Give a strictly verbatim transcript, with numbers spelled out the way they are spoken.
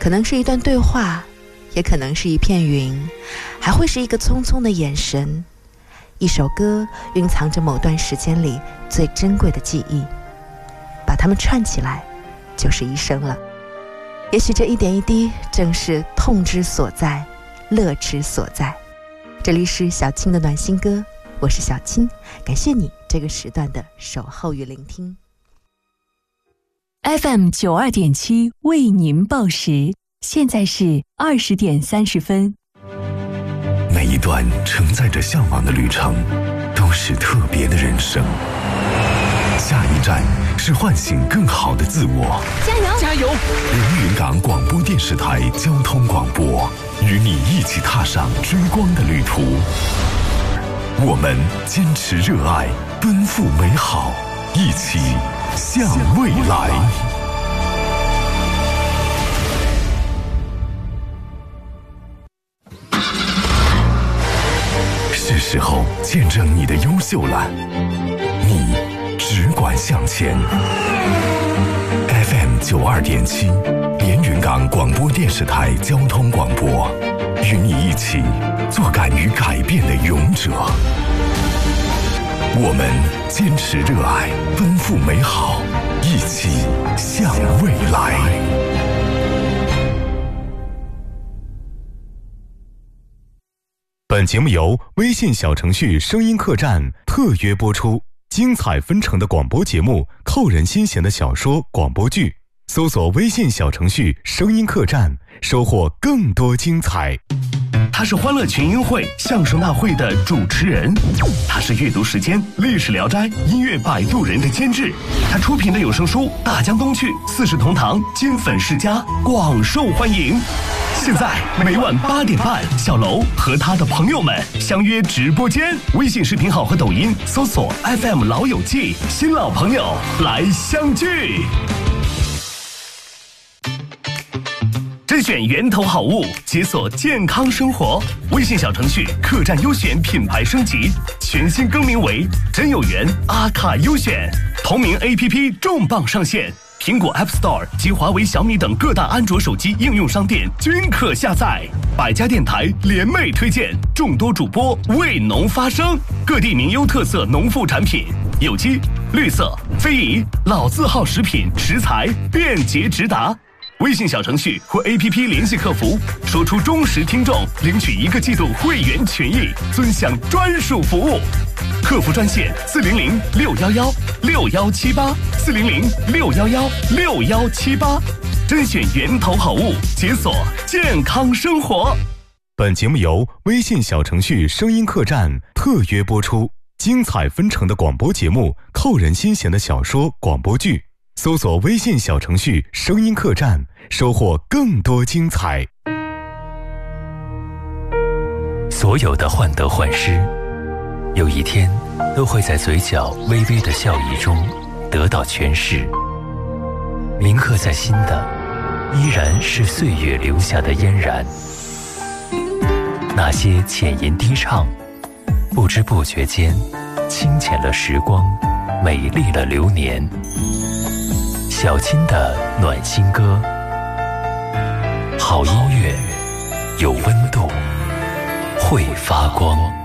可能是一段对话，也可能是一片云，还会是一个匆匆的眼神。一首歌蕴藏着某段时间里最珍贵的记忆，把它们串起来就是一生了。也许这一点一滴正是痛之所在，乐之所在。这里是小青的暖心歌，我是小青，感谢你这个时段的守候与聆听。 F M 九二点七为您报时，现在是二十点三十分。 每一段承载着向往的旅程，都是特别的人生。下一站是唤醒更好的自我。 加油！加油！ 连云港广播电视台交通广播，与你一起踏上追光的旅途。我们坚持热爱，奔赴美好，一起向未来。是时候见证你的优秀了，你只管向前。F M 九二点七，连云港广播电视台交通广播，与你一起做敢于改变的勇者。我们坚持热爱，奔赴美好，一起向未来。 本节目由微信小程序声音客栈特约播出，精彩纷呈的广播节目，扣人心弦的小说广播剧，搜索微信小程序声音客栈，收获更多精彩。 他是欢乐群英会相声大会的主持人，他是阅读时间历史聊斋音乐摆渡人的监制，他出品的有声书《大江东去》四世同堂金粉世家广受欢迎。现在每晚八点半，小楼和他的朋友们相约直播间，微信视频号和抖音搜索 F M 老友记，新老朋友来相聚。甄选源头好物，解锁健康生活。微信小程序客栈优选品牌升级，全新更名为真有缘阿卡优选。同名 A P P 重磅上线，苹果 App Store 及华为、小米等各大安卓手机应用商店均可下载。百家电台联袂推荐，众多主播为农发声，各地名优特色农副产品，有机、绿色、非遗、老字号食品食材便捷直达。微信小程序或 A P P 联系客服，说出忠实听众，领取一个季度会员权益，尊享专属服务。客服专线四零零六幺幺六幺七八四零零六幺幺六幺七八，甄选源头好物，解锁健康生活。 本节目由微信小程序声音客栈特约播出，精彩纷呈的广播节目，扣人心弦的小说广播剧。搜索微信小程序声音客栈，收获更多精彩。 所有的患得患失，有一天都会在嘴角微微的笑意中得到诠释。铭刻在心的依然是岁月留下的嫣然，那些浅吟低唱，不知不觉间清浅了时光，美丽了流年。小青的暖心歌，好音乐，有温度，会发光。